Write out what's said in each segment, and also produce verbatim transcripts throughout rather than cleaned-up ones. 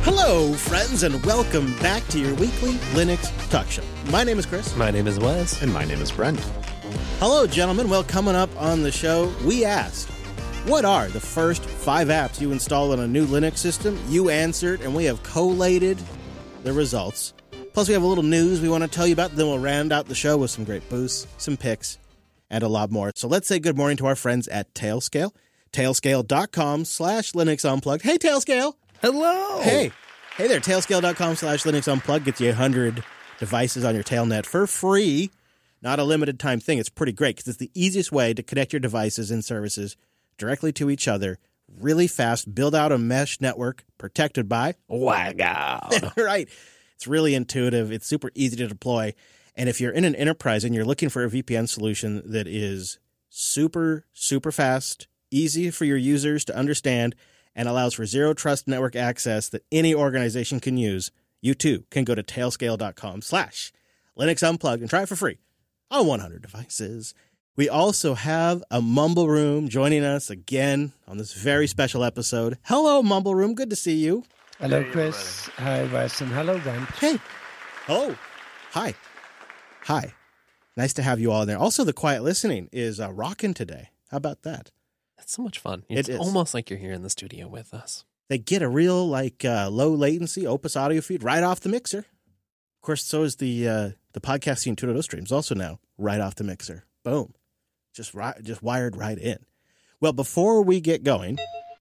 Hello, friends, and welcome back to your weekly Linux talk show. My name is Chris. My name is Wes. And my name is Brent. Hello, gentlemen. Well, coming up on the show, we asked, what are the first five apps you install on a new Linux system? You answered, and we have collated the results. Plus, we have a little news we want to tell you about. Then we'll round out the show with some great boosts, some picks, and a lot more. So let's say good morning to our friends at Tailscale. Tailscale.com slash Linux Unplugged. Hey, Tailscale. Hello. Hey. Hey there. Tailscale.com slash Linux Unplugged gets you one hundred devices on your Tailnet for free. Not a limited time thing. It's pretty great because it's the easiest way to connect your devices and services directly to each other. Really fast. Build out a mesh network protected by WireGuard. Right. It's really intuitive. It's super easy to deploy. And if you're in an enterprise and you're looking for a V P N solution that is super, super fast, easy for your users to understand, and allows for zero trust network access that any organization can use, you too can go to tailscale.com slash Linux Unplugged and try it for free on one hundred devices. We also have a Mumble Room joining us again on this very special episode. Hello, Mumble Room. Good to see you. Hello, Chris. Hi, Wes, and hello, Brent. Hey. Oh, hi. Hi. Nice to have you all in there. Also, the quiet listening is uh, rocking today. How about that? That's so much fun. It's It is. almost like you're here in the studio with us. They get a real like uh, low latency Opus audio feed right off the mixer. Of course, so is the uh, the podcasting two point oh streams also now right off the mixer. Boom, just right, just wired right in. Well, before we get going,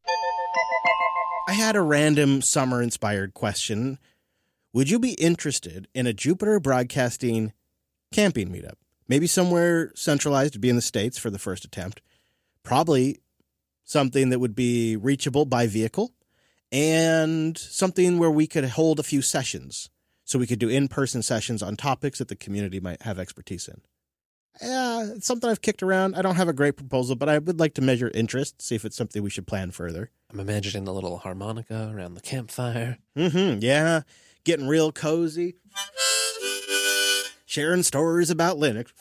I had a random summer inspired question. Would you be interested in a Jupiter Broadcasting camping meetup? Maybe somewhere centralized, to be in the States for the first attempt. Probably something that would be reachable by vehicle, and something where we could hold a few sessions. So we could do in-person sessions on topics that the community might have expertise in. Yeah, it's something I've kicked around. I don't have a great proposal, but I would like to measure interest, see if it's something we should plan further. I'm imagining the little harmonica around the campfire. Mm-hmm, yeah. Getting real cozy. Sharing stories about Linux.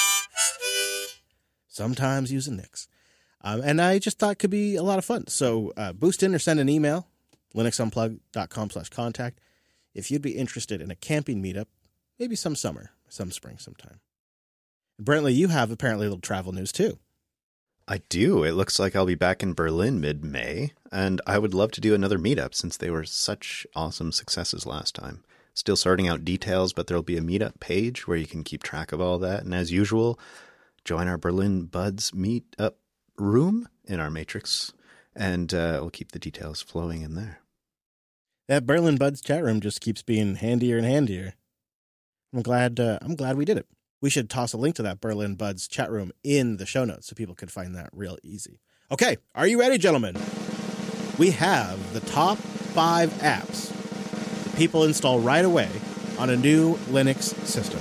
Sometimes using Nix. Um, and I just thought it could be a lot of fun. So uh, boost in or send an email, linuxunplugged.com slash contact, if you'd be interested in a camping meetup, maybe some summer, some spring sometime. Brentley, you have apparently a little travel news too. I do. It looks like I'll be back in Berlin mid-May, and I would love to do another meetup since they were such awesome successes last time. Still sorting out details, but there'll be a meetup page where you can keep track of all that. And as usual, join our Berlin Buds meetup room in our matrix, and uh, we'll keep the details flowing in there. That Berlin Buds chat room just keeps being handier and handier. I'm glad. Uh, I'm glad we did it. We should toss a link to that Berlin Buds chat room in the show notes so people could find that real easy. Okay, are you ready, gentlemen? We have the top five apps that people install right away on a new Linux system.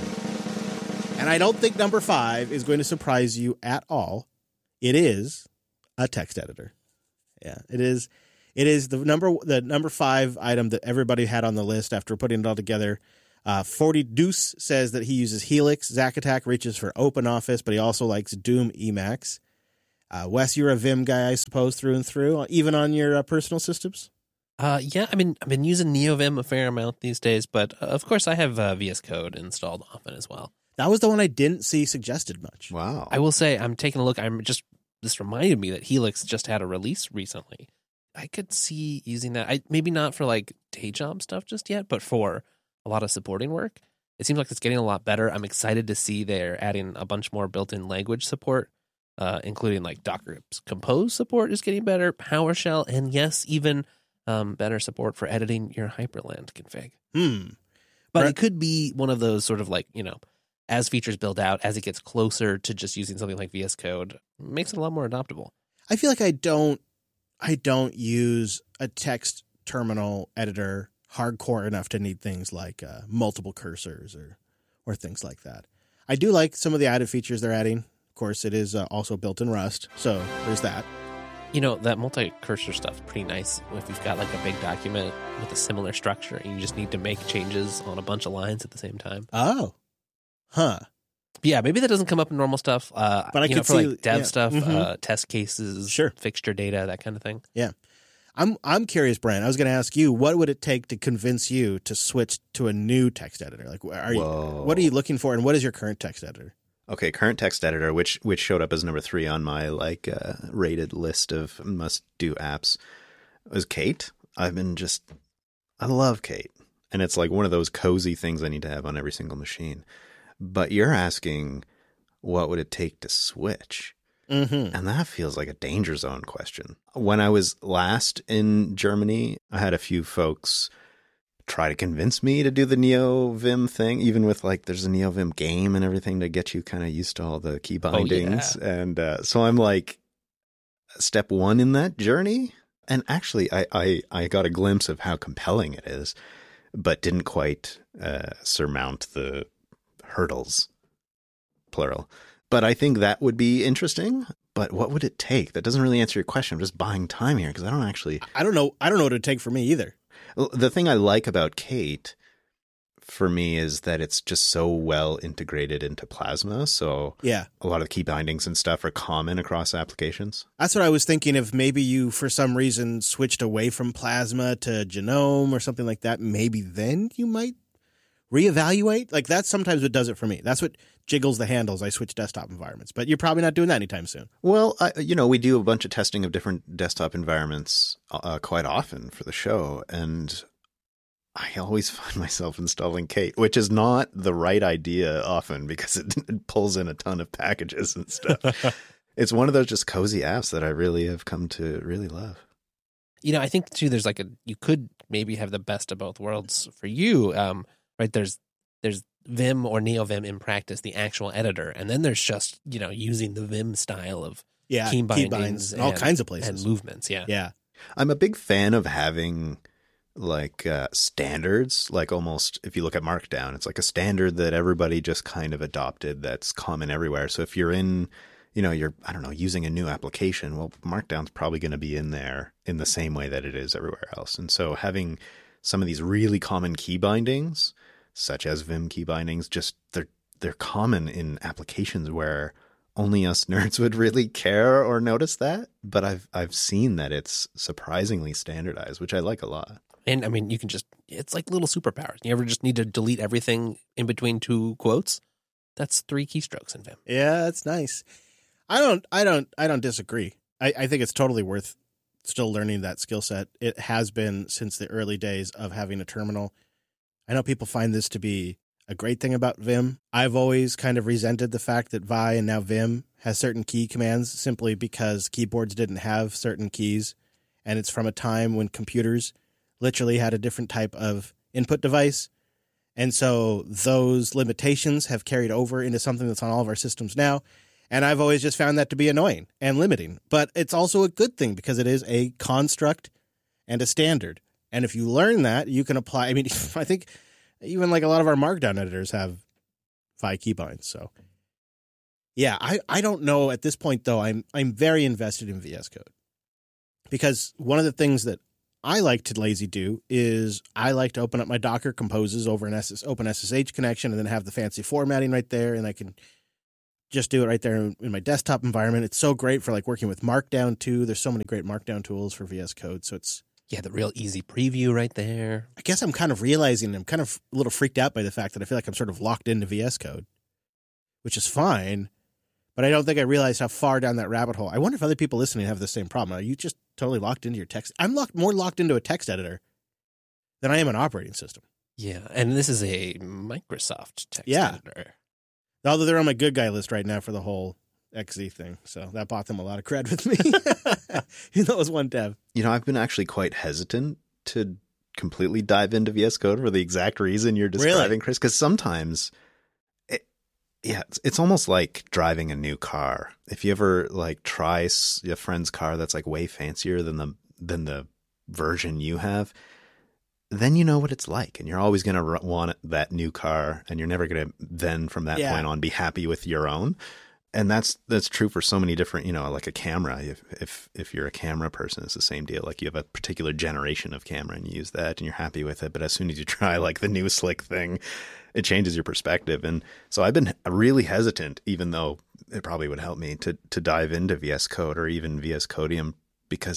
And I don't think number five is going to surprise you at all. It is a text editor. Yeah, it is. It is the number the number five item that everybody had on the list after putting it all together. Uh, forty Deuce says that he uses Helix. Zack Attack reaches for OpenOffice, but he also likes Doom Emacs. Uh, Wes, you're a Vim guy, I suppose, through and through, even on your uh, personal systems? Uh, yeah, I mean, I've been using NeoVim a fair amount these days, but uh, of course I have uh, V S Code installed often as well. That was the one I didn't see suggested much. Wow. I will say, I'm taking a look. I'm just this reminded me that Helix just had a release recently. I could see using that. I maybe not for like day job stuff just yet, but for a lot of supporting work. It seems like it's getting a lot better. I'm excited to see they're adding a bunch more built-in language support, uh, including like Docker Compose support is getting better, PowerShell, and yes, even um, better support for editing your Hyperland config. Hmm. But Right. it could be one of those sort of like, you know, as features build out, as it gets closer to just using something like V S Code, makes it a lot more adoptable. I feel like I don't I don't use a text terminal editor hardcore enough to need things like uh, multiple cursors or or things like that. I do like some of the added features they're adding. Of course, it is uh, also built in Rust, so there's that. You know, that multi-cursor stuff is pretty nice if you've got like a big document with a similar structure and you just need to make changes on a bunch of lines at the same time. Oh. Huh. Yeah, maybe that doesn't come up in normal stuff. Uh, But I you could know, for see- like dev yeah. stuff, Mhm. uh, test cases, Sure. fixture data, that kind of thing. Yeah. I'm I'm curious, Brian. I was going to ask you, what would it take to convince you to switch to a new text editor? Like, are you, what are you looking for, and what is your current text editor? Okay, current text editor, which which showed up as number three on my like uh, rated list of must do apps, was Kate. I've been just, I love Kate, and it's like one of those cozy things I need to have on every single machine. But you're asking, what would it take to switch? Mm-hmm. And that feels like a danger zone question. When I was last in Germany, I had a few folks try to convince me to do the NeoVim thing, even with like there's a NeoVim game and everything to get you kind of used to all the key bindings. Oh, yeah. And uh, so I'm like step one in that journey. And actually, I, I, I got a glimpse of how compelling it is, but didn't quite uh, surmount the hurdles, plural. But I think that would be interesting. But what would it take? That doesn't really answer your question. I'm just buying time here because I don't actually... I don't know. I don't know what it would take for me either. The thing I like about Kate, for me, is that it's just so well integrated into Plasma. So yeah, a lot of the key bindings and stuff are common across applications. That's what I was thinking. If maybe you, for some reason, switched away from Plasma to Genome or something like that, maybe then you might reevaluate. Like that's sometimes what does it for me. That's what jiggles the handles. I switch desktop environments, but you're probably not doing that anytime soon. Well, I, you know, we do a bunch of testing of different desktop environments uh, quite often for the show, and I always find myself installing Kate, which is not the right idea often because it, it pulls in a ton of packages and stuff. It's one of those just cozy apps that I really have come to really love. You know, I think too, there's like a, you could maybe have the best of both worlds for you, um, right? There's, there's Vim or NeoVim in practice, the actual editor. And then there's just, you know, using the Vim style of yeah, key bindings, key binds, and all kinds of places. And movements. Yeah. Yeah. I'm a big fan of having like uh, standards, like almost if you look at Markdown, it's like a standard that everybody just kind of adopted that's common everywhere. So if you're in, you know, you're, I don't know, using a new application, well, Markdown's probably going to be in there in the same way that it is everywhere else. And so having some of these really common key bindings, such as Vim key bindings, just they're they're common in applications where only us nerds would really care or notice that. But I've I've seen that it's surprisingly standardized, which I like a lot. And I mean, you can just, it's like little superpowers. You ever just need to delete everything in between two quotes? That's three keystrokes in Vim. Yeah, that's nice. I don't, I don't, I don't disagree. I, I think it's totally worth still learning that skill set. It has been since the early days of having a terminal. I know people find this to be a great thing about Vim. I've always kind of resented the fact that Vi and now Vim has certain key commands simply because keyboards didn't have certain keys. And it's from a time when computers literally had a different type of input device. And so those limitations have carried over into something that's on all of our systems now. And I've always just found that to be annoying and limiting. But it's also a good thing because it is a construct and a standard. And if you learn that, you can apply. I mean, I think even like a lot of our Markdown editors have Vi keybinds. So, yeah, I, I don't know at this point, though. I'm I'm very invested in V S Code because one of the things that I like to lazy do is I like to open up my Docker composes over an S S, open S S H connection and then have the fancy formatting right there. And I can just do it right there in my desktop environment. It's so great for like working with Markdown, too. There's so many great Markdown tools for V S Code. So it's. Yeah, the real easy preview right there. I guess I'm kind of realizing I'm kind of a little freaked out by the fact that I feel like I'm sort of locked into V S Code, which is fine, but I don't think I realized how far down that rabbit hole. I wonder if other people listening have the same problem. Are you just totally locked into your text? I'm locked more locked into a text editor than I am an operating system. Yeah, and this is a Microsoft text yeah. editor. Although they're on my good guy list right now for the whole X Z thing, so that bought them a lot of cred with me. Even though it was one dev. You know, I've been actually quite hesitant to completely dive into V S Code for the exact reason you're describing, really? Chris, because sometimes, it, yeah, it's, it's almost like driving a new car. If you ever like try a friend's car that's like way fancier than the than the version you have, then you know what it's like, and you're always going to want that new car, and you're never going to then from that yeah. point on be happy with your own. And that's that's true for so many different, you know, like a camera. If if if you're a camera person, it's the same deal. Like you have a particular generation of camera and you use that and you're happy with it. But as soon as you try like the new slick thing, it changes your perspective. And so I've been really hesitant, even though it probably would help me to to dive into V S Code or even V S Codium, because I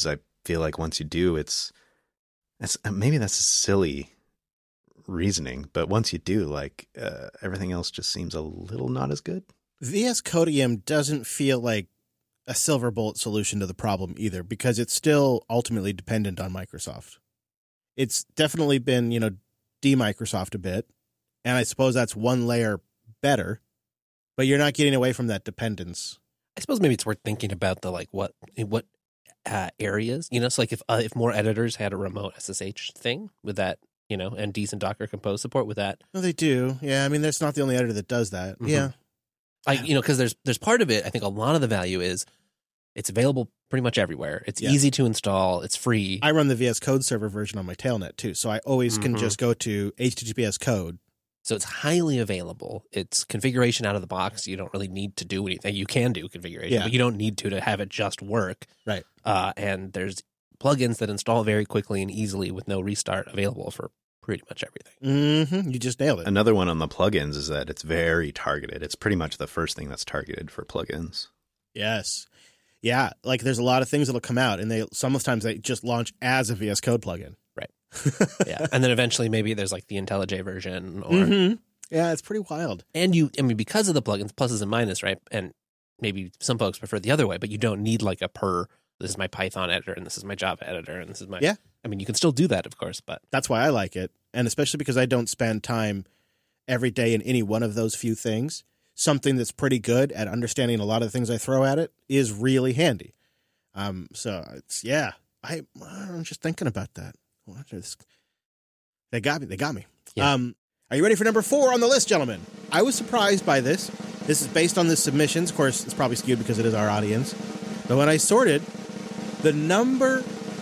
feel like once you do, it's, it's maybe that's a silly reasoning, but once you do, like uh, everything else just seems a little not as good. V S Codium doesn't feel like a silver bullet solution to the problem either, because it's still ultimately dependent on Microsoft. It's definitely been, you know, de-Microsoft a bit, and I suppose that's one layer better, but you're not getting away from that dependence. I suppose maybe it's worth thinking about the like what what uh, areas, you know, so like if uh, if more editors had a remote S S H thing with that, you know, and decent Docker Compose support with that. Well, they do. Yeah, I mean, that's not the only editor that does that. Mm-hmm. Yeah. Like, you know, because there's there's part of it, I think a lot of the value is it's available pretty much everywhere. It's Yeah. easy to install. It's free. I run the V S Code server version on my Tailnet too, so I always can Mhm. just go to H T T P S code. So it's highly available. It's configuration out of the box. You don't really need to do anything. You can do configuration, Yeah. but you don't need to to have it just work. Right. Uh, and there's plugins that install very quickly and easily with no restart available for pretty much everything. Mm-hmm. You just nailed it. Another one on the plugins is that it's very targeted. It's pretty much the first thing that's targeted for plugins. Yes. Yeah, like there's a lot of things that'll come out, and they sometimes they just launch as a V S Code plugin. Right. Yeah. And then eventually maybe there's like the IntelliJ version or Mm-hmm. Yeah, it's pretty wild. and you I mean because of the plugins, pluses and minuses, right? And maybe some folks prefer the other way, but you don't need like a per this is my Python editor and this is my Java editor and this is my Yeah. I mean you can still do that, of course, but That's why I like it, and especially because I don't spend time every day in any one of those few things. Something that's pretty good at understanding a lot of the things I throw at it is really handy. Um, so it's yeah, I I'm just thinking about that. What is- They got me. They got me. Yeah. Um, are you ready for number four on the list, gentlemen? I was surprised by this. This is based on the submissions. Of course, it's probably skewed because it is our audience. But when I sorted, the number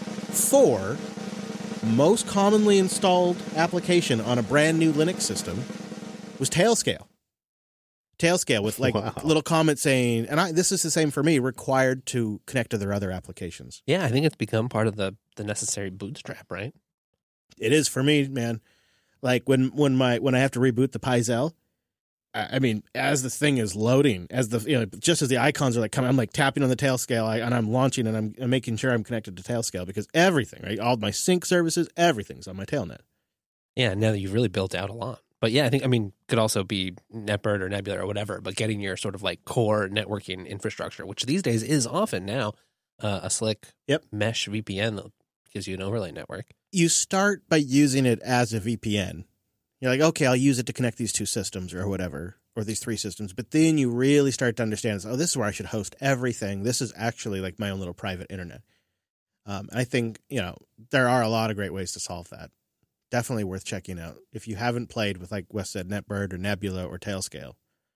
four most commonly installed application on a brand new Linux system was Tailscale. Tailscale with like Wow. little comment saying, and I, this is the same for me, required to connect to their other applications. yeah, I think it's become part of the the necessary bootstrap, right? It is for me, man. Like when when my when I have to reboot the Pyzel, I, I mean, as the thing is loading, as the you know, just as the icons are like coming, I'm like tapping on the Tailscale, I, and I'm launching, and I'm, I'm making sure I'm connected to Tailscale because everything, right, all my sync services, everything's on my Tailnet. Yeah, now that you've really built out a lot. But yeah, I think I mean could also be NetBird or Nebula or whatever, but getting your sort of like core networking infrastructure, which these days is often now uh, a slick Yep. mesh V P N that gives you an overlay network. You start by using it as a V P N. You're like, okay, I'll use it to connect these two systems or whatever, or these three systems. But then you really start to understand, oh, this is where I should host everything. This is actually like my own little private internet. Um, and I think, you know, there are a lot of great ways to solve that. Definitely worth checking out. If you haven't played with, like Wes said, NetBird or Nebula or Tailscale,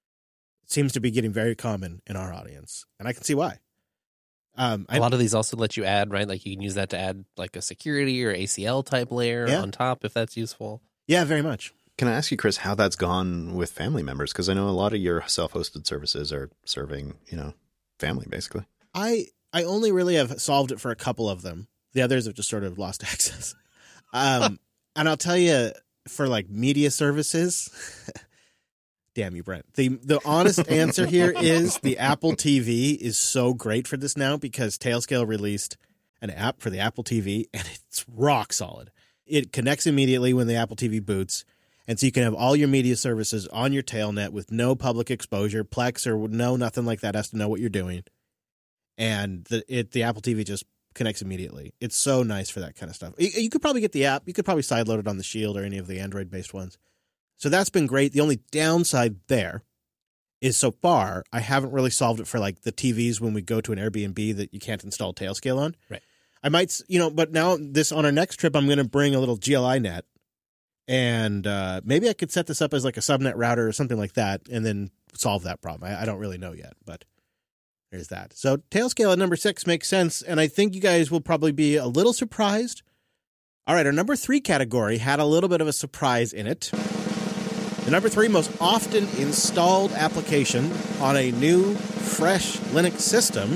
it seems to be getting very common in our audience. And I can see why. Um, A lot of these also let you add, right? Like you can use that to add like a security or A C L type layer Yeah. on top if that's useful. Yeah, very much. Can I ask you, Chris, how that's gone with family members? Because I know a lot of your self-hosted services are serving, you know, family, basically. I I only really have solved it for a couple of them. The others have just sort of lost access. Um, and I'll tell you, for like media services, damn you, Brent. The the honest answer here is the Apple T V is so great for this now because Tailscale released an app for the Apple T V, and it's rock solid. It connects immediately when the Apple T V boots, and so you can have all your media services on your Tailnet with no public exposure. Plex or no nothing like that has to know what you're doing. And the it the Apple T V just connects immediately. It's so nice for that kind of stuff. You, you could probably get the app. You could probably sideload it on the Shield or any of the Android-based ones. So that's been great. The only downside there is so far I haven't really solved it for like the T Vs when we go to an Airbnb that you can't install Tailscale on. Right. I might, you know, but now this on our next trip, I'm going to bring a little G L I net, and uh, maybe I could set this up as like a subnet router or something like that, and then solve that problem. I, I don't really know yet, but there's that. So Tailscale at number six makes sense, and I think you guys will probably be a little surprised. All right, our number three category had a little bit of a surprise in it. The number three most often installed application on a new, fresh Linux system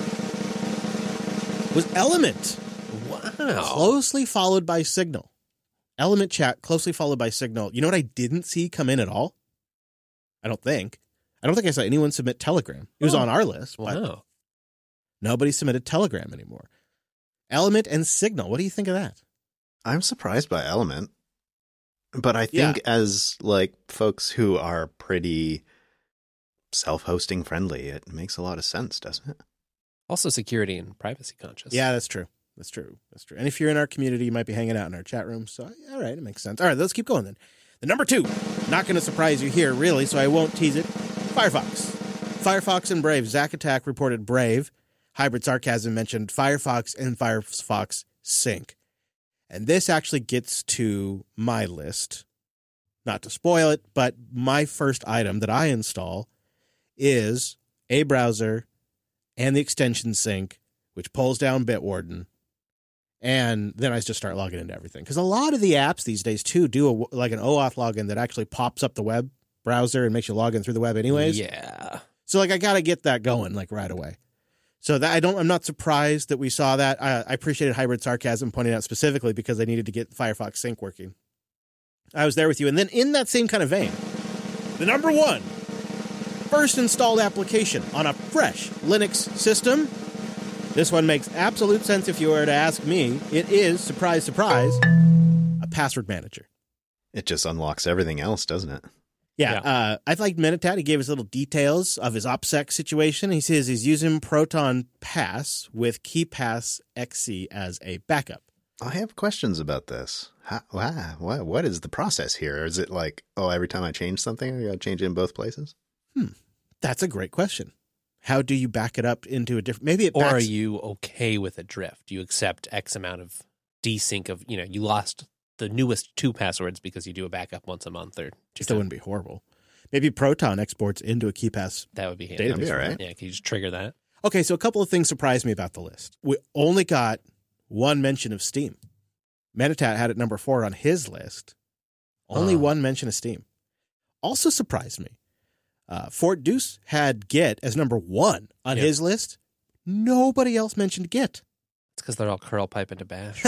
was Element, Wow. closely followed by Signal. Element Chat, closely followed by Signal. You know what I didn't see come in at all? I don't think. I don't think I saw anyone submit Telegram. It was Oh. on our list, but Wow. nobody submitted Telegram anymore. Element and Signal. What do you think of that? I'm surprised by Element, but I think Yeah. as like folks who are pretty self-hosting friendly, it makes a lot of sense, doesn't it? Also security and privacy conscious. Yeah, that's true. That's true. That's true. And if you're in our community, you might be hanging out in our chat room. So, all right, it makes sense. All right, let's keep going then. The number two, not going to surprise you here, really, so I won't tease it. Firefox. Firefox and Brave. Zack Attack reported Brave. Hybrid Sarcasm mentioned Firefox and Firefox Sync. And this actually gets to my list. Not to spoil it, but my first item that I install is a browser and the extension sync, which pulls down Bitwarden. And then I just start logging into everything. Because a lot of the apps these days, too, do a, like an OAuth login that actually pops up the web browser and makes you log in through the web anyways. Yeah. So, like, I got to get that going, like, right away. So that I don't, I'm not surprised that we saw that. I, I appreciated Hybrid Sarcasm pointing out specifically because I needed to get Firefox Sync working. I was there with you. And then in that same kind of vein, the number one first installed application on a fresh Linux system. This one makes absolute sense if you were to ask me. It is, surprise, surprise, a password manager. It just unlocks everything else, doesn't it? Yeah, Yeah. Uh, I liked Minitat. He gave us little details of his OPSEC situation. He says he's using Proton Pass with KeyPass X C as a backup. I have questions about this. How, wow, what, what is the process here? Is it like, oh, every time I change something, I got to change it in both places? That's a great question. How do you back it up into a different? Maybe it Or backs. are you okay with a drift? Do you accept X amount of desync of, you know, you lost the newest two passwords because you do a backup once a month or two Still times. wouldn't be horrible. Maybe Proton exports into a KeyPass. That would be handy. That'd be all right. Yeah, can you just trigger that? Okay, so a couple of things surprised me about the list. We only got one mention of Steam. Minitat had it number four on his list. Only Uh. one mention of Steam. Also surprised me. Uh, Fort Deuce had Git as number one on Yeah. his list. Nobody else mentioned Git. It's because they're all curl pipe into bash.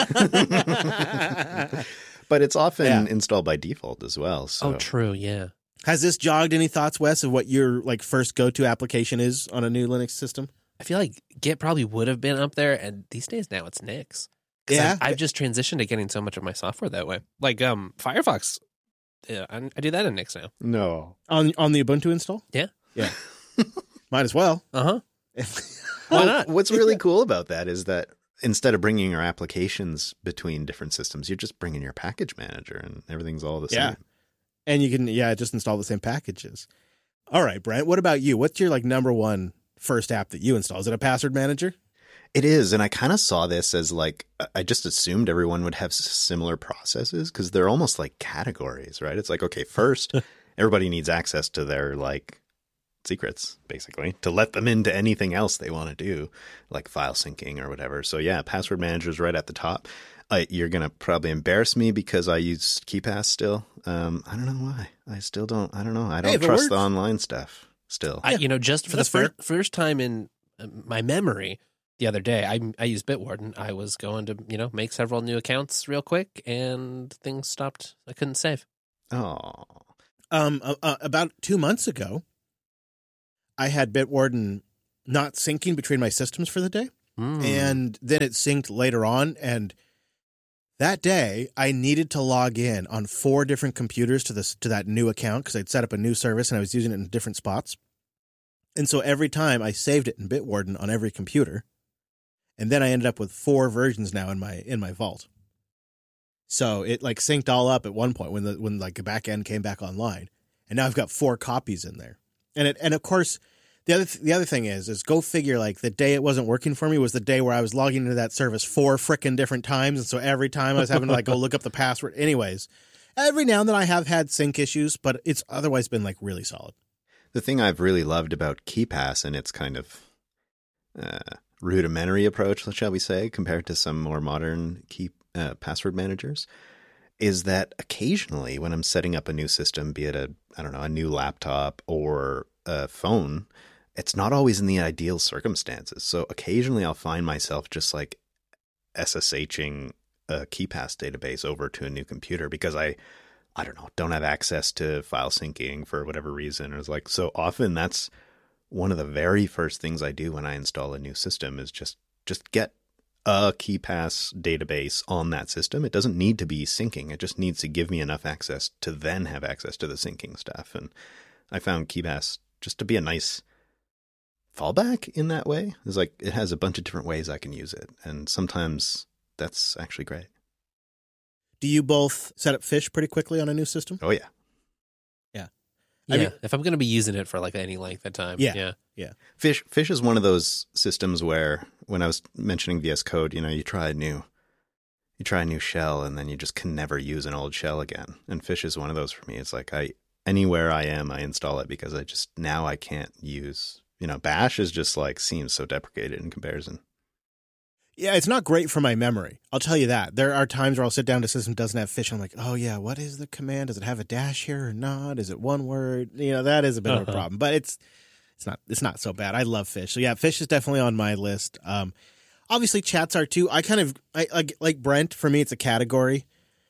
But it's often Yeah. installed by default as well. So Oh, true. Yeah. Has this jogged any thoughts, Wes, of what your like first go-to application is on a new Linux system? I feel like Git probably would have been up there, and these days now it's Nix. 'Cause Yeah. I've, I've just transitioned to getting so much of my software that way. Like um, Firefox, yeah, I, I do that in Nix now. no. On on the Ubuntu install? Yeah. Yeah. Might as well. Uh huh. Well, not? What's really cool about that is that instead of bringing your applications between different systems, you're just bringing your package manager and everything's all the Yeah. same. And you can, yeah, just install the same packages. All right, Brent, what about you? What's your like number one first app that you install? Is it a password manager? It is. And I kind of saw this as like, I just assumed everyone would have s- similar processes because they're almost like categories, right? It's like, okay, first, everybody needs access to their like secrets, basically, to let them into anything else they want to do, like file syncing or whatever. So yeah, password manager is right at the top. Uh, you're going to probably embarrass me because I use KeyPass still. Um, I don't know why. I still don't. I don't know. I don't if it trust the works. online stuff still. I, you know, just for the That's fair. fir- first time in uh, my memory, the other day, I I used Bitwarden. I was going to you know make several new accounts real quick, and things stopped. I couldn't save. Oh, Um, uh, uh, about two months ago, I had Bitwarden not syncing between my systems for the day. Mm. And then it synced later on. And that day, I needed to log in on four different computers to this to that new account because I'd set up a new service and I was using it in different spots. And so every time I saved it in Bitwarden on every computer, and then I ended up with four versions now in my in my vault. So it like synced all up at one point when the when like the back end came back online, and now I've got four copies in there. And it and of course. The other th- the other thing is, is go figure, like, the day it wasn't working for me was the day where I was logging into that service four frickin' different times. And so every time I was having to, like, go look up the password. Anyways, every now and then I have had sync issues, but it's otherwise been, like, really solid. the thing I've really loved about KeyPass and its kind of uh, rudimentary approach, shall we say, compared to some more modern key uh, password managers, is that occasionally when I'm setting up a new system, be it a, I don't know, a new laptop or a phone, it's not always in the ideal circumstances. So occasionally I'll find myself just like SSHing a KeyPass database over to a new computer because I, I don't know, don't have access to file syncing for whatever reason. It's like, so often that's one of the very first things I do when I install a new system is just, just get a KeePass database on that system. It doesn't need to be syncing. It just needs to give me enough access to then have access to the syncing stuff. And I found KeePass just to be a nice fallback in that way. It's like it has a bunch of different ways I can use it. And sometimes that's actually great. Do you both set up Fish pretty quickly on a new system? Oh, yeah. Yeah, I mean- if I'm going to be using it for like any length of time. Yeah. Yeah. Fish Fish is one of those systems where when I was mentioning V S Code, you know, you try a new you try a new shell and then you just can never use an old shell again. And Fish is one of those for me. It's like I anywhere I am, I install it because I just now I can't use, you know, Bash is just like seems so deprecated in comparison. Yeah, it's not great for my memory. I'll tell you that. There are times where I'll sit down to a system that doesn't have Fish. And I'm like, oh, yeah, what is the command? Does it have a dash here or not? Is it one word? You know, that is a bit Uh-huh. of a problem. But it's it's not it's not so bad. I love Fish. So, yeah, Fish is definitely on my list. Um, obviously, chats are too. I kind of, I like, like Brent, for me, it's a category.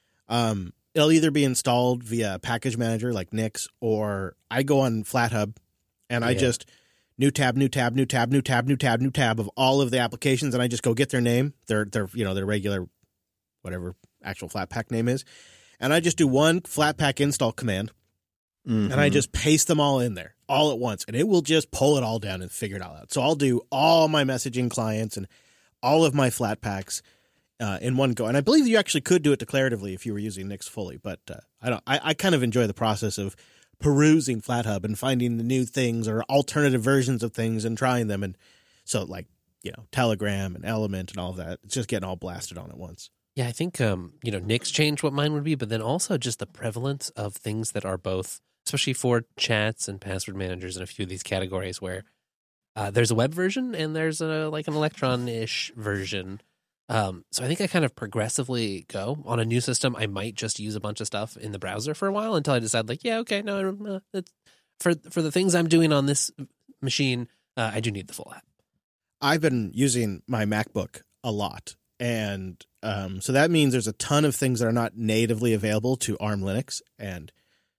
Um, it'll either be installed via package manager like Nix, or I go on FlatHub and I Yeah. just... New tab, new tab, new tab, new tab, new tab, new tab of all of the applications, and I just go get their name, their their you know their regular, whatever actual Flatpak name is, and I just do one Flatpak install command, Mm-hmm. and I just paste them all in there all at once, and it will just pull it all down and figure it all out. So I'll do all my messaging clients and all of my Flatpaks uh, in one go, and I believe you actually could do it declaratively if you were using Nix fully, but uh, I don't. I, I kind of enjoy the process of perusing FlatHub and finding the new things or alternative versions of things and trying them. And so like, you know, Telegram and Element and all of that, it's just getting all blasted on at once. Yeah, I think, um, you know, Nix changed what mine would be, but then also just the prevalence of things that are both, especially for chats and password managers and a few of these categories where uh, there's a web version and there's a like an Electron-ish version. Um, so I think I kind of progressively go on a new system. I might just use a bunch of stuff in the browser for a while until I decide like, yeah, okay, no, uh, it's, for for the things I'm doing on this machine, uh, I do need the full app. I've been using my MacBook a lot. And um, so that means there's a ton of things that are not natively available to ARM Linux. And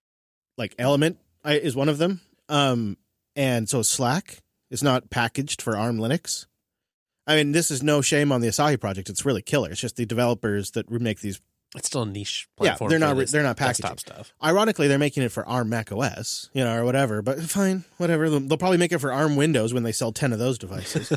like Element I, is one of them. Um, and so Slack is not packaged for ARM Linux. I mean, this is no shame on the Asahi project. It's really killer. It's just the developers that make these. It's still a niche Yeah, platform. they're for not. this They're not desktop packaging stuff. Ironically, they're making it for ARM Mac O S, you know, or whatever. But fine, whatever. They'll, they'll probably make it for ARM Windows when they sell ten of those devices.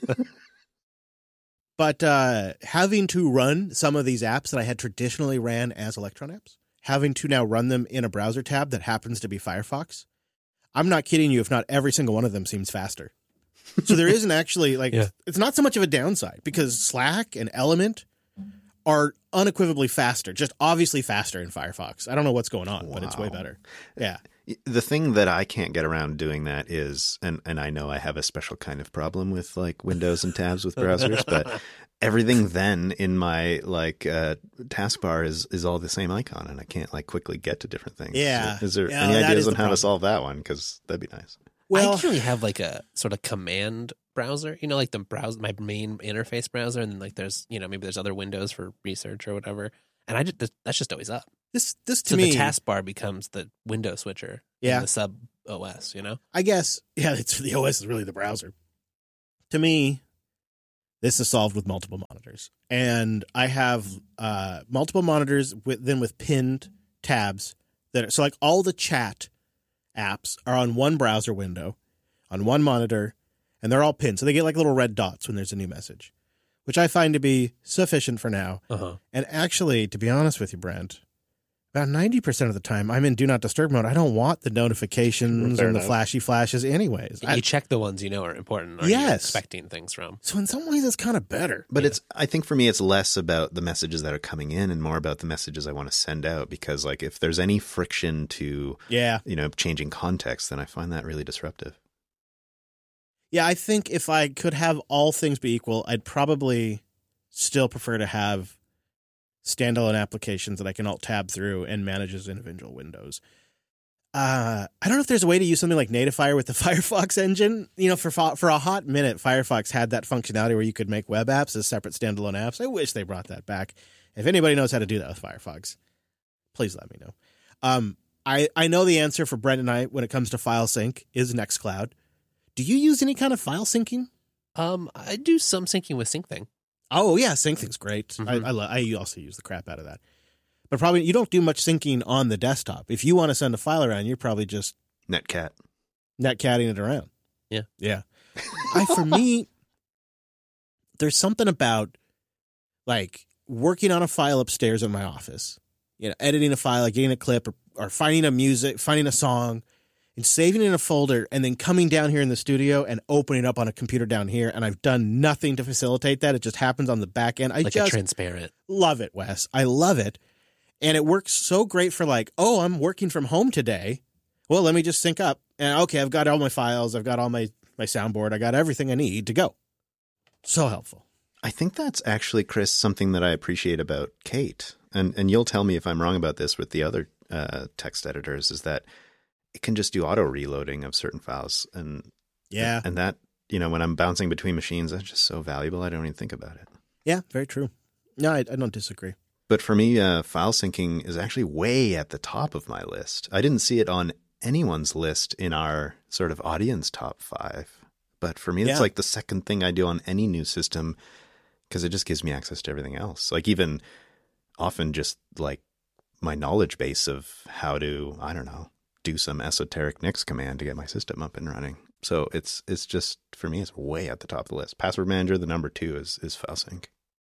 But uh, having to run some of these apps that I had traditionally ran as Electron apps, having to now run them in a browser tab that happens to be Firefox, I'm not kidding you if not every single one of them seems faster. So there isn't actually, like, Yeah. it's not so much of a downside because Slack and Element are unequivocally faster, just obviously faster in Firefox. I don't know what's going on, but it's way Wow. better. Yeah. The thing that I can't get around doing that is, and, and I know I have a special kind of problem with like Windows and tabs with browsers, but everything then in my like uh, taskbar is, is all the same icon and I can't like quickly get to different things. Yeah. Is there Yeah, any that ideas is on the how problem. to solve that one? Because that'd be nice. Well, I actually have like a sort of command browser, you know, like the browser, my main interface browser, and then like there's, you know, maybe there's other windows for research or whatever, and I just that's just always up. this this to So me, the taskbar becomes the window switcher, Yeah. in the sub O S, you know. I guess, yeah, it's the O S is really the browser. To me, this is solved with multiple monitors, and I have uh, multiple monitors with then with pinned tabs that are, so like all the chat apps are on one browser window, on one monitor, and they're all pinned, so they get like little red dots when there's a new message, which I find to be sufficient for now. Uh huh. And actually, to be honest with you, Brent, about ninety percent of the time I'm in do not disturb mode. I don't want the notifications Fair and the enough. flashy flashes anyways. I- You check the ones you know are important. Or Yes. you're expecting things from. so in some ways it's kind of better. But it's, I think for me, it's less about the messages that are coming in and more about the messages I want to send out. Because like if there's any friction to, Yeah. you know, changing context, then I find that really disruptive. Yeah, I think if I could have all things be equal, I'd probably still prefer to have standalone applications that I can alt tab through and manage as individual windows. Uh, I don't know if there's a way to use something like Natifire with the Firefox engine. You know, for for a hot minute, Firefox had that functionality where you could make web apps as separate standalone apps. I wish they brought that back. If anybody knows how to do that with Firefox, please let me know. Um, I, I know the answer for Brent and I when it comes to file sync is Nextcloud. Do you use any kind of file syncing? Um, I do some syncing with SyncThing. Oh, yeah, SyncThing's great. Mhm. I, I, lo- I also use the crap out of that. But probably you don't do much syncing on the desktop. If you want to send a file around, you're probably just Netcat. netcatting it around. Yeah. Yeah. I, for me, there's something about like working on a file upstairs in my office, you know, editing a file, like getting a clip or, or finding a music, finding a song and saving it in a folder and then coming down here in the studio and opening it up on a computer down here. And I've done nothing to facilitate that. It just happens on the back end. I Like just a transparent. love it, Wes. I love it. And it works so great for like, oh, I'm working from home today. Well, let me just sync up. And okay, I've got all my files. I've got all my, my soundboard. I got everything I need to go. So helpful. I think that's actually, Chris, something that I appreciate about Kate. And and you'll tell me if I'm wrong about this with the other uh, text editors, is that it can just do auto reloading of certain files. And Yeah. and that, you know, when I'm bouncing between machines, that's just so valuable. I don't even think about it. Yeah, very true. No, I, I don't disagree. But for me, uh, file syncing is actually way at the top of my list. I didn't see it on anyone's list in our sort of audience top five. But for me, it's Yeah. like the second thing I do on any new system because it just gives me access to everything else. Like even often just like my knowledge base of how to, I don't know, do some esoteric Nix command to get my system up and running. So it's it's just, for me, it's way at the top of the list. Password Manager, the number two is, is FileSync.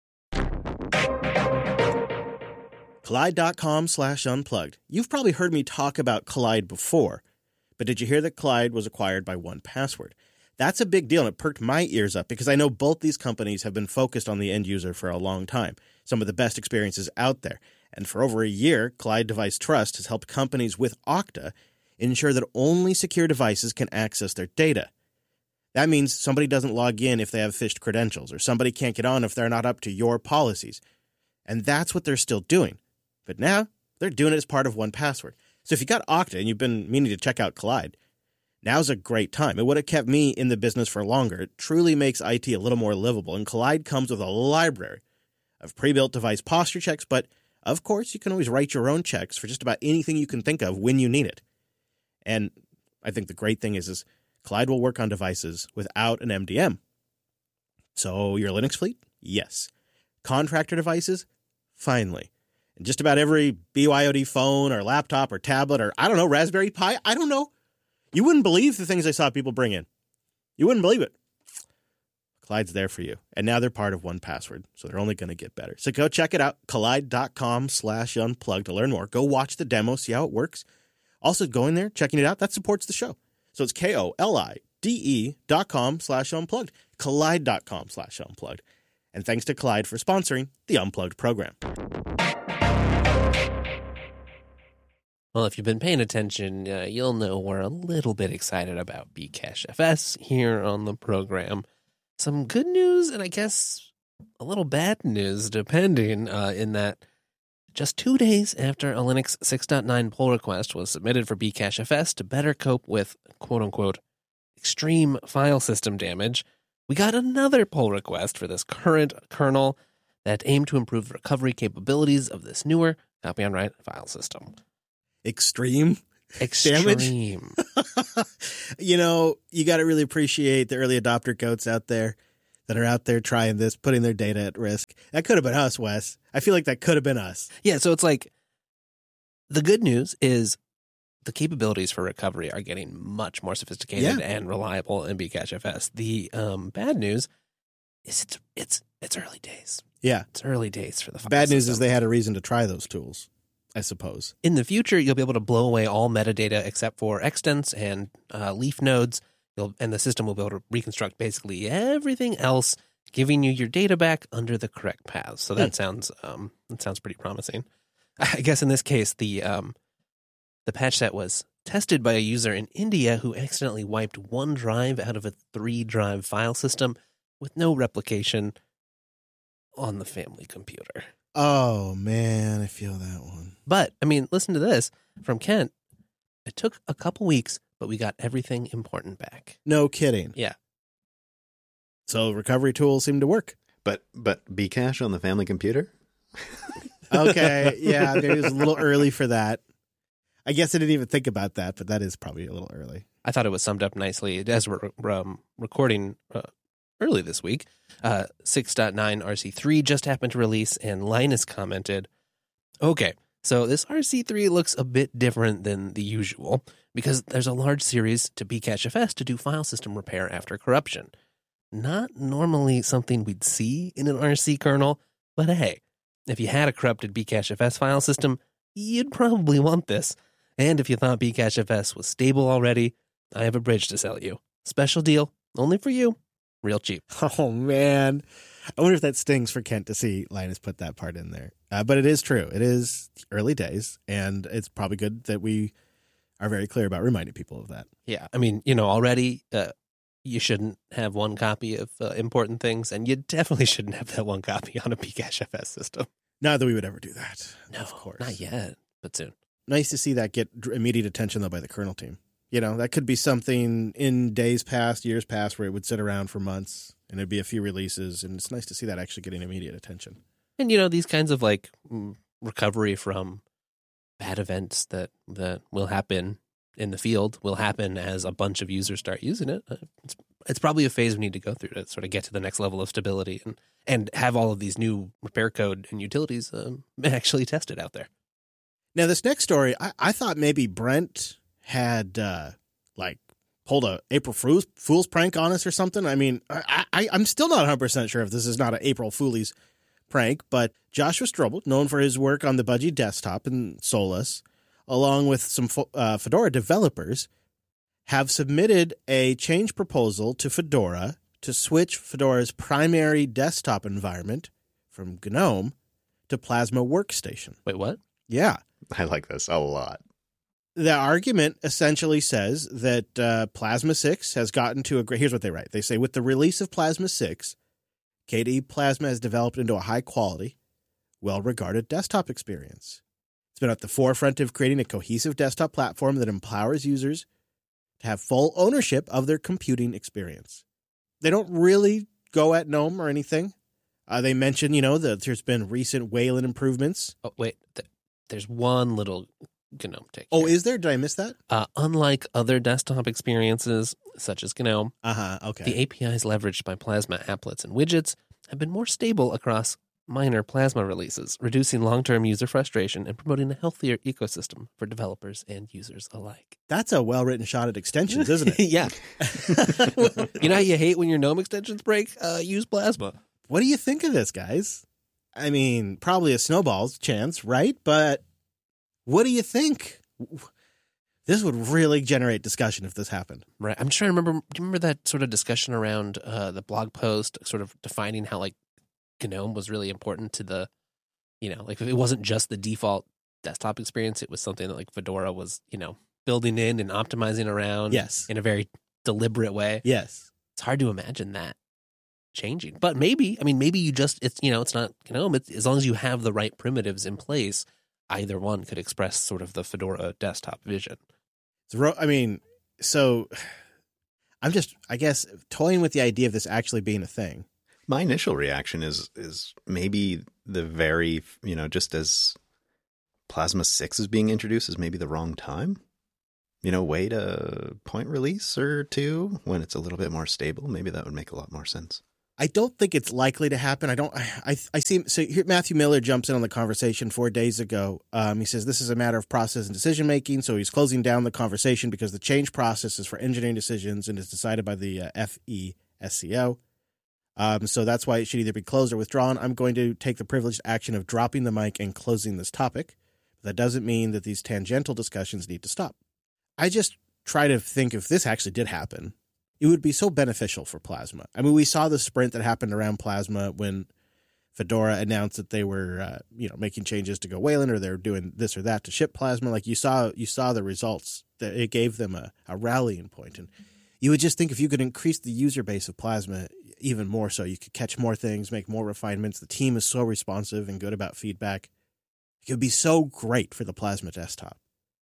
Collide.com slash unplugged. You've probably heard me talk about Collide before, but did you hear that Collide was acquired by one password? That's a big deal, and it perked my ears up because I know both these companies have been focused on the end user for a long time, some of the best experiences out there. And for over a year, Collide Device Trust has helped companies with Okta ensure that only secure devices can access their data. That means somebody doesn't log in if they have phished credentials, or somebody can't get on if they're not up to your policies. And that's what they're still doing. But now, they're doing it as part of one password. So if you got Okta and you've been meaning to check out Collide, now's a great time. It would have kept me in the business for longer. It truly makes I T a little more livable. And Collide comes with a library of pre-built device posture checks, but of course, you can always write your own checks for just about anything you can think of when you need it. And I think the great thing is, is Collide will work on devices without an M D M. So your Linux fleet? Yes. Contractor devices? Finally. And just about every B Y O D phone or laptop or tablet or, I don't know, Raspberry Pi? I don't know. You wouldn't believe the things I saw people bring in. You wouldn't believe it. Collide's there for you. And now they're part of one password, so they're only going to get better. So go check it out, collide.com slash unplugged to learn more. Go watch the demo, see how it works. Also, going there, checking it out, that supports the show. So it's K-O-L-I-D-E dot com slash unplugged, collide.com slash unplugged. And thanks to Collide for sponsoring the Unplugged program. Well, if you've been paying attention, uh, you'll know we're a little bit excited about Bcachefs here on the program. Some good news and I guess a little bad news, depending, uh, in that just two days after a Linux six point nine pull request was submitted for Bcachefs to better cope with quote-unquote extreme file system damage, we got another pull request for this current kernel that aimed to improve the recovery capabilities of this newer copy on write file system. Extreme Extreme. You know, you got to really appreciate the early adopter goats out there that are out there trying this, putting their data at risk. That could have been us, Wes. I feel like that could have been us. Yeah, so it's like the good news is the capabilities for recovery are getting much more sophisticated Yeah. and reliable in Bcachefs. The um, bad news is it's it's it's early days. Yeah. It's early days for the file Bad news is system. they had a reason to try those tools, I suppose. In the future, you'll be able to blow away all metadata except for extents and uh, leaf nodes. You'll, and the system will be able to reconstruct basically everything else, giving you your data back under the correct paths. So that Hmm. sounds um, that sounds pretty promising. I guess in this case, the um, the patch set was tested by a user in India who accidentally wiped one drive out of a three-drive file system with no replication on the family computer. Oh, man, I feel that one. But, I mean, listen to this from Kent. It took a couple weeks, but we got everything important back. No kidding. Yeah. So recovery tools seem to work. But but Bcache on the family computer? Okay, yeah, maybe it was a little early for that. I guess I didn't even think about that, but that is probably a little early. I thought it was summed up nicely as we're um, recording uh, early this week. Uh, six point nine R C three just happened to release, and Linus commented, okay, so this R C three looks a bit different than the usual because there's a large series to Bcachefs to do file system repair after corruption. Not normally something we'd see in an R C kernel, but hey, if you had a corrupted Bcachefs file system, you'd probably want this. And if you thought Bcachefs was stable already, I have a bridge to sell you. Special deal, only for you. Real cheap. Oh, man. I wonder if that stings for Kent to see Linus put that part in there. Uh, but it is true. It is early days, and it's probably good that we are very clear about reminding people of that. Yeah, I mean, you know, already uh, you shouldn't have one copy of uh, important things, and you definitely shouldn't have that one copy on a Bcachefs system. Not that we would ever do that. No, of course. Not yet, but soon. Nice to see that get immediate attention, though, by the kernel team. You know, that could be something in days past, years past, where it would sit around for months and it'd be a few releases. And it's nice to see that actually getting immediate attention. And, you know, these kinds of like recovery from bad events that, that will happen in the field will happen as a bunch of users start using it. It's, it's probably a phase we need to go through to sort of get to the next level of stability and, and have all of these new repair code and utilities um, actually tested out there. Now, this next story, I, I thought maybe Brent had uh, like pulled a April Fool's, Fool's prank on us or something. I mean, I, I, I'm still not one hundred percent sure if this is not an April Fool's prank, but Joshua Strobel, known for his work on the Budgie desktop and Solus, along with some uh, Fedora developers, have submitted a change proposal to Fedora to switch Fedora's primary desktop environment from GNOME to Plasma Workstation. Wait, what? Yeah. I like this a lot. The argument essentially says that uh, Plasma six has gotten to a great... Here's what they write. They say, with the release of Plasma six, K D E Plasma has developed into a high-quality, well-regarded desktop experience. It's been at the forefront of creating a cohesive desktop platform that empowers users to have full ownership of their computing experience. They don't really go at GNOME or anything. Uh, they mention, you know, that there's been recent Wayland improvements. Oh, wait. Th- there's one little GNOME take. Oh, here. is there? Did I miss that? Uh, unlike other desktop experiences, such as GNOME, uh-huh, okay. the A P Is leveraged by Plasma applets and widgets have been more stable across minor Plasma releases, reducing long-term user frustration and promoting a healthier ecosystem for developers and users alike. That's a well-written shot at extensions, isn't it? Yeah. You know how you hate when your GNOME extensions break? Uh, use Plasma. What do you think of this, guys? I mean, probably a snowball's chance, right? But what do you think? This would really generate discussion if this happened. Right. I'm trying to remember. Do you remember that sort of discussion around uh, the blog post, sort of defining how like GNOME was really important to the, you know, like it wasn't just the default desktop experience. It was something that like Fedora was, you know, building in and optimizing around. Yes. In a very deliberate way. Yes. It's hard to imagine that changing, but maybe, I mean, maybe you just, it's, you know, it's not GNOME. It's, as long as you have the right primitives in place, either one could express sort of the Fedora desktop vision. So, I mean, so I'm just, I guess, toying with the idea of this actually being a thing. My initial reaction is is maybe the very, you know, just as Plasma six is being introduced is maybe the wrong time. You know, wait a point release or two when it's a little bit more stable. Maybe that would make a lot more sense. I don't think it's likely to happen. I don't. I I, I see. So here, Matthew Miller jumps in on the conversation four days ago. Um, he says this is a matter of process and decision making. So he's closing down the conversation because the change process is for engineering decisions and is decided by the uh, F E S C O. Um, so that's why it should either be closed or withdrawn. I'm going to take the privileged action of dropping the mic and closing this topic. That doesn't mean that these tangential discussions need to stop. I just try to think if this actually did happen, it would be so beneficial for Plasma. I mean, we saw the sprint that happened around Plasma when Fedora announced that they were, uh, you know, making changes to go Wayland, or they're doing this or that to ship Plasma. Like you saw, you saw the results that it gave them a, a rallying point. And you would just think if you could increase the user base of Plasma even more, so you could catch more things, make more refinements. The team is so responsive and good about feedback. It would be so great for the Plasma desktop.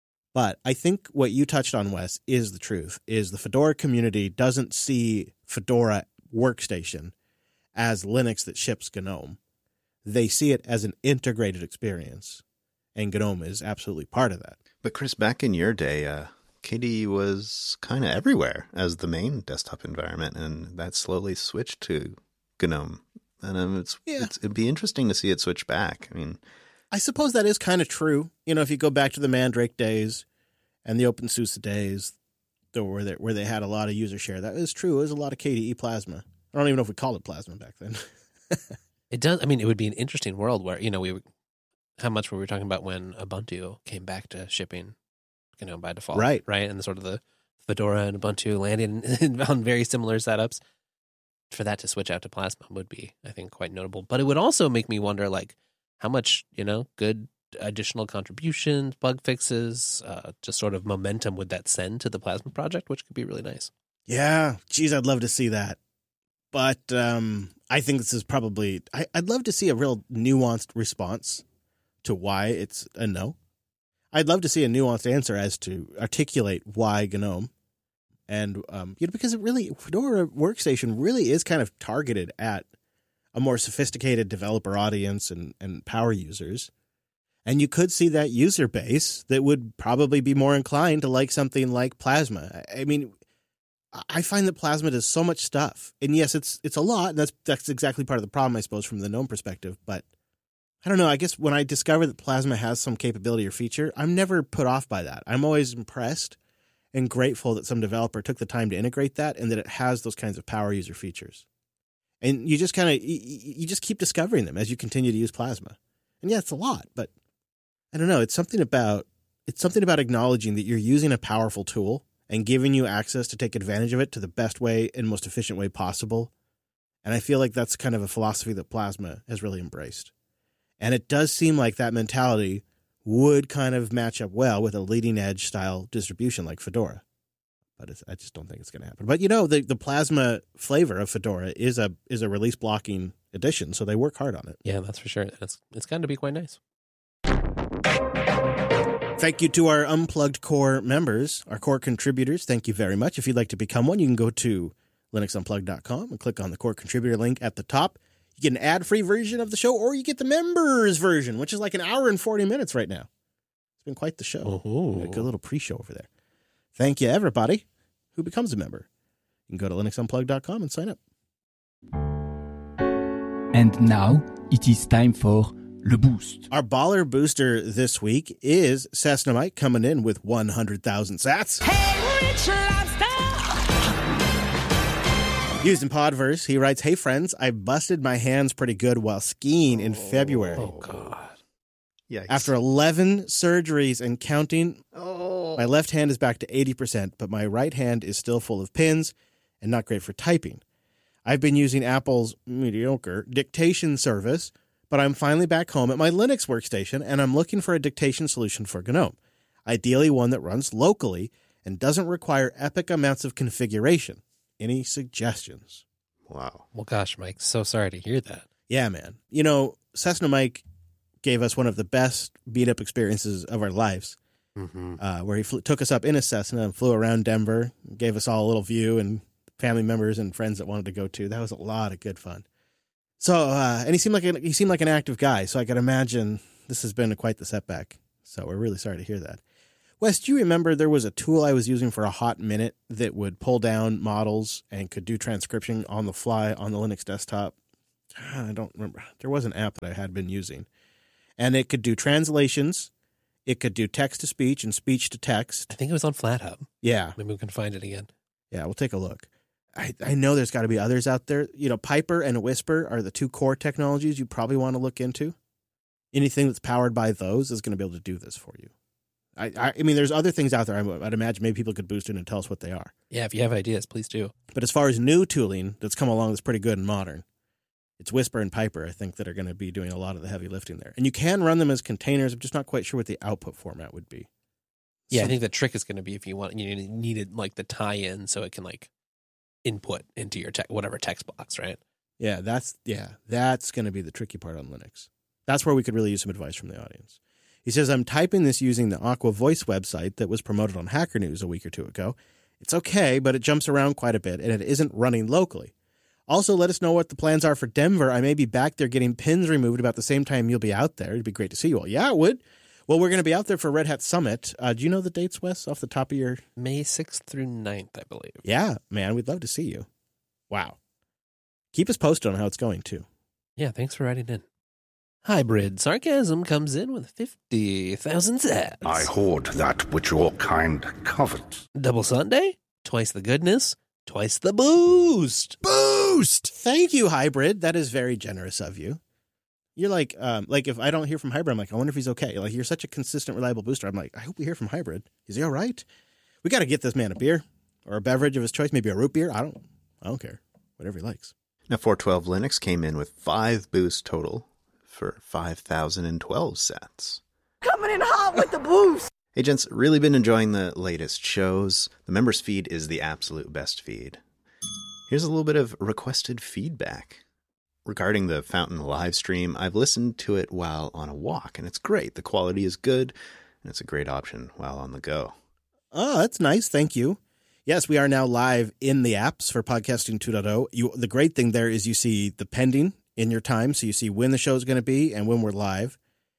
But I think what you touched on, Wes, is the truth, is the Fedora community doesn't see Fedora Workstation as Linux that ships GNOME. They see it as an integrated experience, and GNOME is absolutely part of that. But Chris, back in your day, uh, K D E was kind of everywhere as the main desktop environment, and that slowly switched to GNOME. And um, it's, Yeah. it's it'd be interesting to see it switch back. I mean, I suppose that is kind of true. You know, if you go back to the Mandrake days and the OpenSUSE days, though, where they, where they had a lot of user share, that is true. It was a lot of K D E Plasma. I don't even know if we called it Plasma back then. It does. I mean, it would be an interesting world where, you know, we would, how much were we talking about when Ubuntu came back to shipping, you know, by default, Right. right, and the sort of the Fedora and Ubuntu landed on very similar setups. For that to switch out to Plasma would be, I think, quite notable. But it would also make me wonder, like, how much, you know, good additional contributions, bug fixes, uh, just sort of momentum would that send to the Plasma project, which could be really nice. Yeah, geez, I'd love to see that. But um, I think this is probably, I, I'd love to see a real nuanced response to why it's a no. I'd love to see a nuanced answer as to articulate why GNOME. And, um, you know, because it really, Fedora Workstation really is kind of targeted at a more sophisticated developer audience and, and power users. And you could see that user base that would probably be more inclined to like something like Plasma. I mean, I find that Plasma does so much stuff. And yes, it's it's a lot. And that's that's exactly part of the problem, I suppose, from the GNOME perspective. But I don't know. I guess when I discover that Plasma has some capability or feature, I'm never put off by that. I'm always impressed and grateful that some developer took the time to integrate that and that it has those kinds of power user features. And you just kind of, you, you just keep discovering them as you continue to use Plasma. And yeah, it's a lot, but I don't know. It's something about, it's something about acknowledging that you're using a powerful tool and giving you access to take advantage of it to the best way and most efficient way possible. And I feel like that's kind of a philosophy that Plasma has really embraced. And it does seem like that mentality would kind of match up well with a leading edge style distribution like Fedora. But it's, I just don't think it's going to happen. But you know, the, the Plasma flavor of Fedora is a is a release blocking edition, so they work hard on it. Yeah, that's for sure. It's it's going to be quite nice. Thank you to our Unplugged Core members, our core contributors. Thank you very much. If you'd like to become one, you can go to linux unplugged dot com and click on the core contributor link at the top. You get an ad-free version of the show, or you get the members version, which is like an hour and forty minutes right now. It's been quite the show. Ooh. A good little pre-show over there. Thank you, everybody who becomes a member. You can go to linux unplugged dot com and sign up. And now it is time for Le Boost. Our baller booster this week is Cessna Mike coming in with one hundred thousand sats. Hey, Rich Lobster! Used in Podverse, he writes, "Hey friends, I busted my hands pretty good while skiing in February. Oh, God. yikes. After eleven surgeries and counting, oh. my left hand is back to eighty percent, but my right hand is still full of pins and not great for typing. I've been using Apple's mediocre dictation service, but I'm finally back home at my Linux workstation, and I'm looking for a dictation solution for GNOME. Ideally one that runs locally and doesn't require epic amounts of configuration. Any suggestions?" Wow. Well, gosh, Mike, so sorry to hear that. Yeah, man. You know, Cessna Mike gave us one of the best beat-up experiences of our lives, Mm-hmm. uh, where he flew, took us up in a Cessna and flew around Denver, gave us all a little view, and family members and friends that wanted to go too. That was a lot of good fun. So, uh, and he seemed like an, he seemed like an active guy, so I could imagine this has been quite the setback. So we're really sorry to hear that. Wes, do you remember there was a tool I was using for a hot minute that would pull down models and could do transcription on the fly on the Linux desktop? I don't remember. There was an app that I had been using. And it could do translations. It could do text-to-speech and speech-to-text. I think it was on FlatHub. Yeah. Maybe we can find it again. Yeah, we'll take a look. I, I know there's got to be others out there. You know, Piper and Whisper are the two core technologies you probably want to look into. Anything that's powered by those is going to be able to do this for you. I, I, I mean, there's other things out there. I, I'd imagine maybe people could boost in and tell us what they are. Yeah, if you have ideas, please do. But as far as new tooling that's come along that's pretty good and modern, it's Whisper and Piper, I think, that are going to be doing a lot of the heavy lifting there. And you can run them as containers. I'm just not quite sure what the output format would be. Yeah, Some- I think the trick is going to be if you want, you needed like the tie-in so it can like input into your te- whatever text box, right? Yeah, that's yeah, that's going to be the tricky part on Linux. That's where we could really use some advice from the audience. He says, "I'm typing this using the Aqua Voice website that was promoted on Hacker News a week or two ago. It's okay, but it jumps around quite a bit, and it isn't running locally. Also, let us know what the plans are for Denver. I may be back there getting pins removed about the same time you'll be out there. It'd be great to see you all." Yeah, it would. Well, we're going to be out there for Red Hat Summit. Uh, do you know the dates, Wes, off the top of your... May sixth through ninth, I believe. Yeah, man, we'd love to see you. Wow. Keep us posted on how it's going, too. Yeah, thanks for writing in. Hybrid Sarcasm comes in with fifty thousand sats. I hoard that which your kind covet. Double Sunday? Twice the goodness, twice the boost. Boost! Thank you, Hybrid. That is very generous of you. You're like, um, like if I don't hear from Hybrid, I'm like, I wonder if he's okay. Like, you're such a consistent, reliable booster. I'm like, I hope we hear from Hybrid. Is he all right? We got to get this man a beer or a beverage of his choice, maybe a root beer. I don't, I don't care. Whatever he likes. Now, four twelve Linux came in with five boosts total for five thousand twelve sats. Coming in hot with the boost. Hey, gents, really been enjoying the latest shows. The members feed is the absolute best feed. Here's a little bit of requested feedback. Regarding the Fountain live stream, I've listened to it while on a walk, and it's great. The quality is good, and it's a great option while on the go. Oh, that's nice. Thank you. Yes, we are now live in the apps for Podcasting two point oh. You, the great thing there is you see the pending in your time, so you see when the show is going to be and when we're live.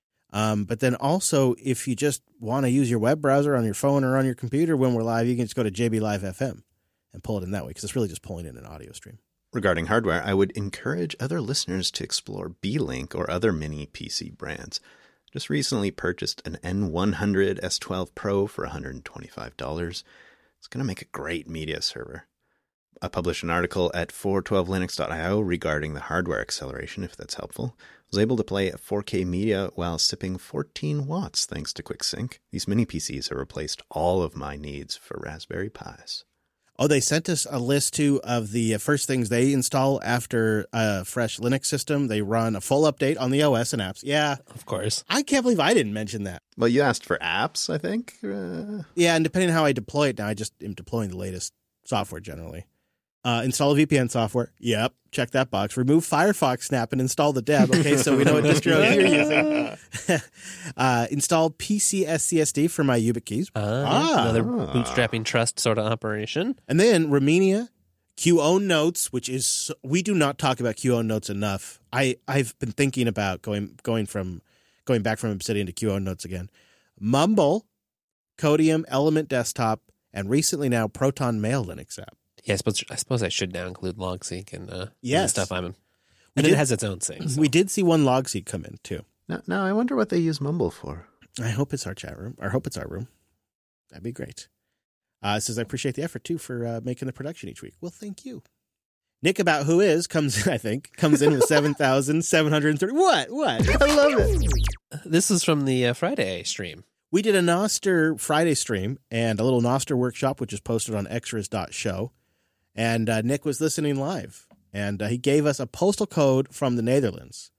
Um, but then also, if you just want to use your web browser on your phone or on your computer when we're live, you can just go to J B Live F M and pull it in that way, because it's really just pulling in an audio stream. Regarding hardware, I would encourage other listeners to explore B-Link or other mini P C brands. Just recently purchased an N one hundred S twelve Pro for one hundred twenty-five dollars. It's going to make a great media server. I published an article at four twelve linux dot io regarding the hardware acceleration, if that's helpful. I was able to play four K media while sipping fourteen watts thanks to QuickSync. These mini P Cs have replaced all of my needs for Raspberry Pis. Oh, they sent us a list, too, of the first things they install after a fresh Linux system. They run a full update on the O S and apps. Yeah. Of course. I can't believe I didn't mention that. Well, you asked for apps, I think. Uh... Yeah, and depending on how I deploy it now, I just am deploying the latest software generally. Uh, install a V P N software. Yep. Check that box. Remove Firefox Snap and install the deb. Okay, so we know what distro you're using. uh, install P C S C S D for my YubiKeys. Uh, ah. Another bootstrapping trust sort of operation. And then Remmenia, Q own notes, which is, we do not talk about Q own notes enough. I, I've been thinking about going going from going back from Obsidian to Q own notes again. Mumble, Codium, Element Desktop, and recently now Proton Mail Linux app. Yeah, I suppose I suppose I should now include LogSeq and uh, yes. and stuff. I'm, and we it did, has its own thing. So. We did see one LogSeq come in too. Now, now I wonder what they use Mumble for. I hope it's our chat room. I hope it's our room. That'd be great. Uh, it says, I appreciate the effort too for uh, making the production each week. Well, thank you. Nick About Who Is comes, I think, comes in with seven thousand seven hundred thirty. What? What? I love it. This is from the uh, Friday stream. We did a Noster Friday stream and a little Noster workshop, which is posted on extras dot show. And uh, Nick was listening live, and uh, he gave us a postal code from the Netherlands.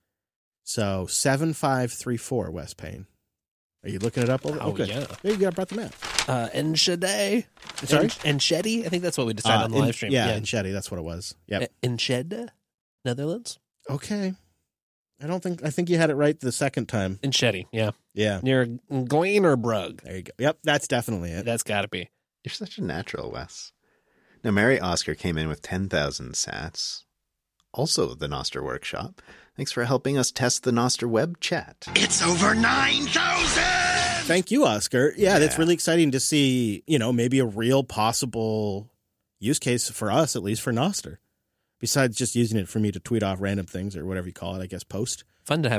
So seven five three four, West Payne. Are you looking it up? Over? Oh, good. yeah. There you go. I brought the map. Uh, Enschede? Sorry? En- Enschede? I think that's what we decided Uh, on the in- live stream. Yeah, yeah. Enschede. That's what it was. Yep. E- Enschede? Netherlands? Okay. I don't think, I think you had it right the second time. Enschede, yeah. Yeah. Near Gleanerbrug. There you go. Yep, that's definitely it. That's got to be. You're such a natural, Wes. Now, Mary Oscar came in with ten thousand sats. Also, the Noster Workshop. Thanks for helping us test the Noster web chat. It's over nine thousand! Thank you, Oscar. Yeah, that's Yeah. really exciting to see, you know, maybe a real possible use case for us, at least for Noster. Besides just using it for me to tweet off random things or whatever you call it, I guess, post. Fun to